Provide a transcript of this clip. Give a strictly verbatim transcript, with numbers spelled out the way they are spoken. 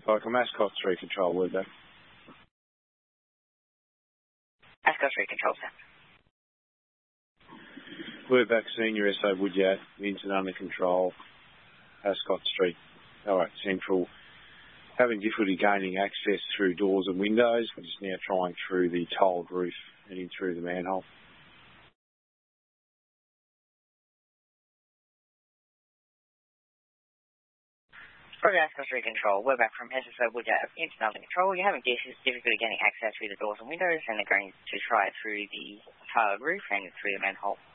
Michael, Mascot three Control, word back. Mascot three Control, sir. Word back, Senior S O Woodyard, Vinton under control, Ascot Street. All right, Central. Having difficulty gaining access through doors and windows. We're just now trying through the tiled roof and in through the manhole. Roger, Ascot three Control. We're back from S S O Woodyard, Vinton under control. You're having difficulty getting access through the doors and windows, and they're going to try it through the tiled roof and through the manhole.